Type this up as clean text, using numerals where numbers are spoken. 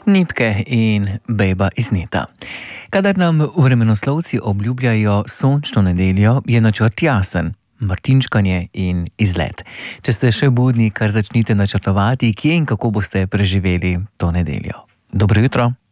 Nipke in bejba iz neta. Kadar nam vremenoslovci obljubljajo sončno nedeljo, je načrt jasen. Martinčkanje in izlet. Če ste še budni, kar začnite načrtovati, kje in kako boste preživeli to nedeljo. Dobro jutro.